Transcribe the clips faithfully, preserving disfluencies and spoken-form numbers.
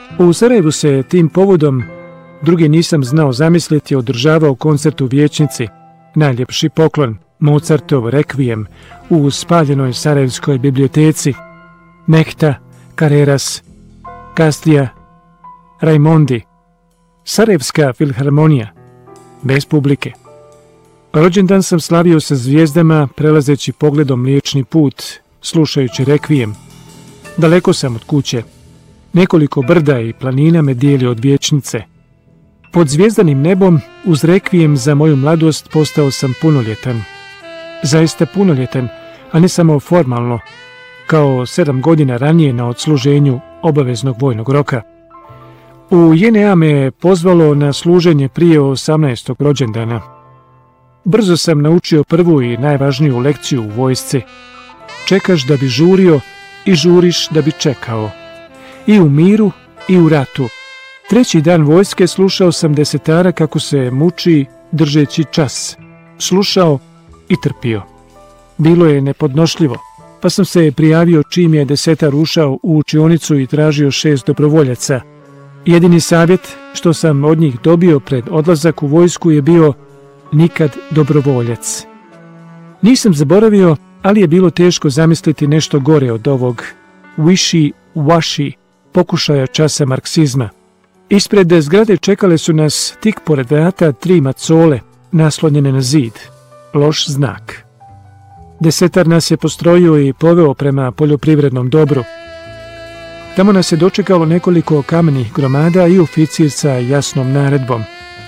U Sarajevu se tim povodom, drugi nisam znao zamisliti, održavao koncert u Vijećnici, najljepši poklon, Mozartov rekvijem u spaljenoj Sarajevskoj biblioteci, Mehta, Carreras, Castilla, Raimondi, Sarajevska filharmonija, bez publike. Rođendan sam slavio sa zvijezdama, prelazeći pogledom Mliječni put, slušajući rekvijem. Daleko sam od kuće. Nekoliko brda i planina me dijeli od Vijećnice. Pod zvijezdanim nebom, uz rekvijem za moju mladost, postao sam punoljetan. Zaista punoljetan, a ne samo formalno, kao sedam godina ranije na odsluženju obaveznog vojnog roka. U J N A me pozvalo na služenje prije osamnaestog rođendana. Brzo sam naučio prvu i najvažniju lekciju u vojsci. Čekaš da bi žurio i žuriš da bi čekao. I u miru i u ratu. Treći dan vojske slušao sam desetara kako se muči držeći čas. Slušao i trpio. Bilo je nepodnošljivo, pa sam se prijavio čim je desetar ušao u učionicu i tražio šest dobrovoljaca. Jedini savjet što sam od njih dobio pred odlazak u vojsku je bio nikad dobrovoljac. Nisam zaboravio, ali je bilo teško zamisliti nešto gore od ovog wishi-washi pokušaja časa marksizma. Ispred zgrade čekale su nas tik pored vrata tri macole naslonjene na zid. Loš znak. Desetar nas je postrojio i poveo prema poljoprivrednom dobru. Tamo nas je dočekalo nekoliko kamenih gromada i oficir sa jasnom naredbom.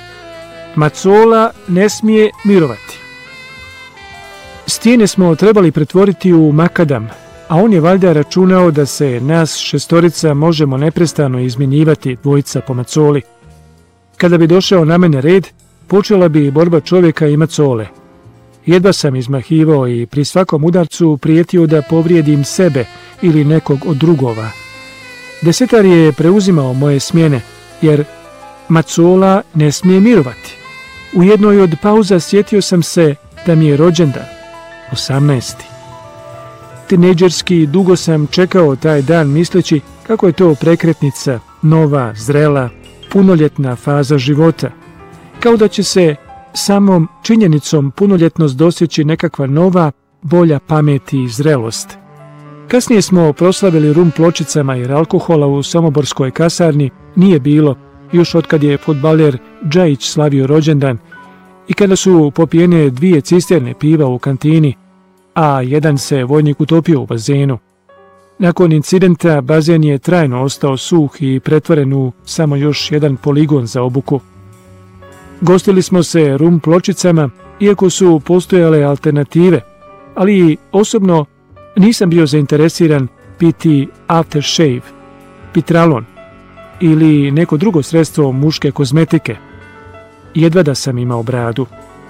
Macola ne smije mirovati. Stijene smo trebali pretvoriti u makadam, a on je valjda računao da se nas šestorica možemo neprestano izmjenjivati dvojica po macoli. Kada bi došao na mene red, počela bi borba čovjeka i macole. Jedva sam izmahivao i pri svakom udarcu prijetio da povrijedim sebe ili nekog od drugova. Desetar je preuzimao moje smjene, jer macola ne smije mirovati. U jednoj od pauza sjetio sam se da mi je rođendan, osamnaesti. Tinejdžerski dugo sam čekao taj dan misleći kako je to prekretnica, nova, zrela, punoljetna faza života. Kao da će se samom činjenicom punoljetnost dosjeći nekakva nova, bolja pameti i zrelost. Kasnije smo proslavili rum pločicama jer alkohola u Samoborskoj kasarni nije bilo, još otkad je fudbaler Džajić slavio rođendan i kada su popijene dvije cisterne piva u kantini, a jedan se vojnik utopio u bazenu. Nakon incidenta bazen je trajno ostao suh i pretvoren u samo još jedan poligon za obuku. Gostili smo se rum pločicama, iako su postojale alternative, ali osobno nisam bio zainteresiran piti aftershave, pitralon ili neko drugo sredstvo muške kozmetike. Jedva da sam imao bradu.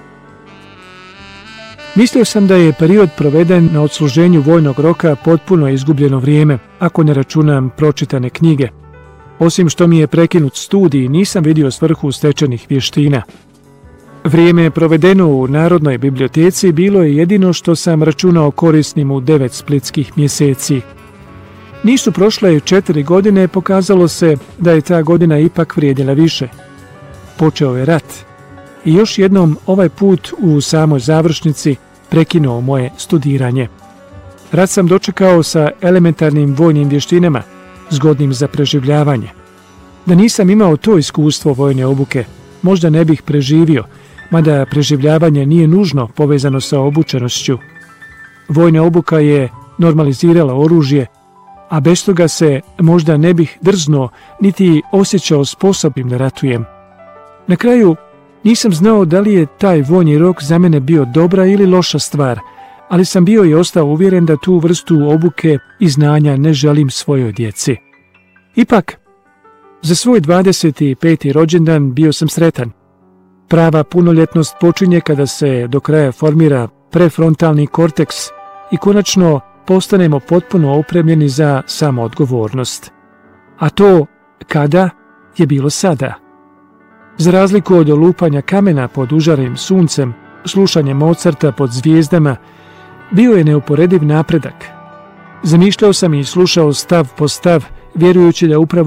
Mislio sam da je period proveden na odsluženju vojnog roka potpuno izgubljeno vrijeme, ako ne računam pročitane knjige. Osim što mi je prekinut studij, nisam vidio svrhu stečenih vještina. Vrijeme provedeno u Narodnoj biblioteci bilo je jedino što sam računao korisnim u devet splitskih mjeseci. Nisu prošle četiri godine, pokazalo se da je ta godina ipak vrijedila više. Počeo je rat i još jednom ovaj put u samoj završnici prekinuo moje studiranje. Rat sam dočekao sa elementarnim vojnim vještinama, zgodnim za preživljavanje. Da nisam imao to iskustvo vojne obuke, možda ne bih preživio, mada preživljavanje nije nužno povezano sa obučenošću. Vojna obuka je normalizirala oružje, a bez toga se možda ne bih drznuo niti osjećao sposobnim da ratujem. Na kraju nisam znao da li je taj vojni rok za mene bio dobra ili loša stvar, ali sam bio i ostao uvjeren da tu vrstu obuke i znanja ne želim svojoj djeci. Ipak, za svoj dvadeset peti rođendan bio sam sretan. Prava punoljetnost počinje kada se do kraja formira prefrontalni korteks i konačno postanemo potpuno opremljeni za samoodgovornost. A to kada je bilo sada. Za razliku od olupanja kamena pod užarenim suncem, slušanje Mozarta pod zvijezdama, bio je neuporediv napredak. Zamišljao sam i slušao stav po stav, vjerujući da upravo